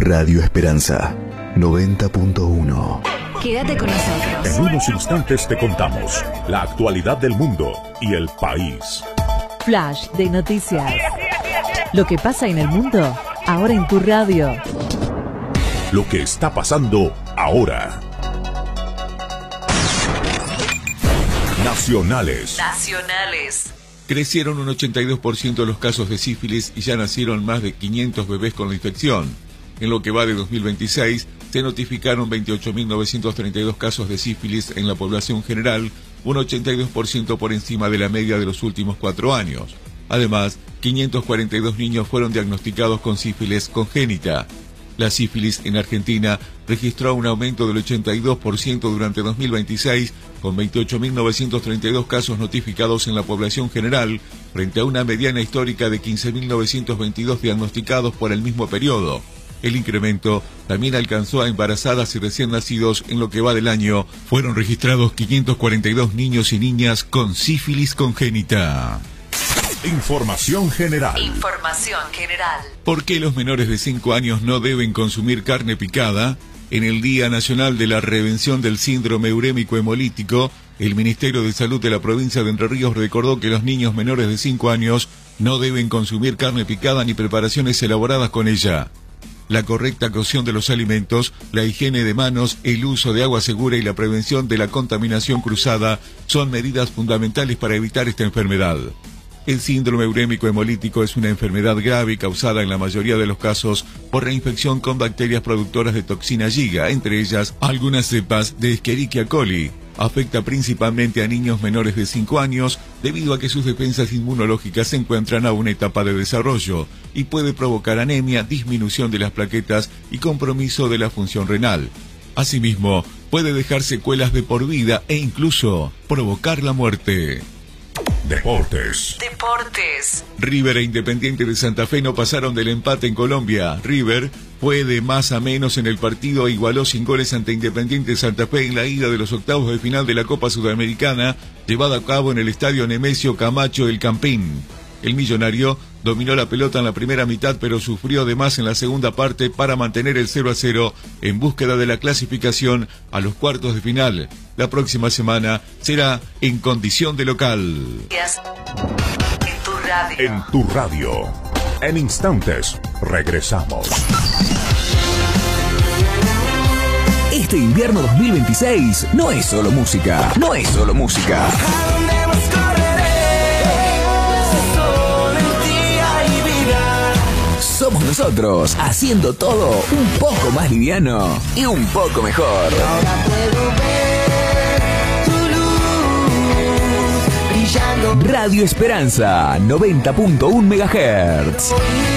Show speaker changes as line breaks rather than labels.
Radio Esperanza 90.1.
Quédate con nosotros.
En unos instantes te contamos la actualidad del mundo y el país.
Flash de noticias. Lo que pasa en el mundo, ahora en tu radio.
Lo que está pasando ahora. Nacionales.
Crecieron un 82% los casos de sífilis y ya nacieron más de 500 bebés con la infección. En lo que va de 2026, se notificaron 28.932 casos de sífilis en la población general, un 82% por encima de la media de los últimos 4 años. Además, 542 niños fueron diagnosticados con sífilis congénita. La sífilis en Argentina registró un aumento del 82% durante 2026, con 28.932 casos notificados en la población general, frente a una mediana histórica de 15.922 diagnosticados por el mismo periodo. El incremento también alcanzó a embarazadas y recién nacidos. En lo que va del año, fueron registrados 542 niños y niñas con sífilis congénita.
Información general.
¿Por qué los menores de 5 años no deben consumir carne picada? En el Día Nacional de la Prevención del Síndrome Urémico Hemolítico, el Ministerio de Salud de la provincia de Entre Ríos recordó que los niños menores de 5 años no deben consumir carne picada ni preparaciones elaboradas con ella. La correcta cocción de los alimentos, la higiene de manos, el uso de agua segura y la prevención de la contaminación cruzada son medidas fundamentales para evitar esta enfermedad. El síndrome urémico hemolítico es una enfermedad grave causada en la mayoría de los casos por reinfección con bacterias productoras de toxina Giga, entre ellas algunas cepas de Escherichia coli. Afecta principalmente a niños menores de 5 años debido a que sus defensas inmunológicas se encuentran a una etapa de desarrollo y puede provocar anemia, disminución de las plaquetas y compromiso de la función renal. Asimismo, puede dejar secuelas de por vida e incluso provocar la muerte.
Deportes.
River e Independiente de Santa Fe no pasaron del empate en Colombia. River fue de más a menos en el partido e igualó sin goles ante Independiente de Santa Fe en la ida de los octavos de final de la Copa Sudamericana, llevada a cabo en el estadio Nemesio Camacho El Campín. El millonario dominó la pelota en la primera mitad, pero sufrió de más en la segunda parte para mantener el 0-0 en búsqueda de la clasificación a los cuartos de final. La próxima semana será en condición de local.
En tu radio. En instantes, regresamos.
Este invierno 2026 no es solo música. Somos nosotros, haciendo todo un poco más liviano y un poco mejor.
Ahora puedo ver tu luz brillando.
Radio Esperanza, 90.1 MHz.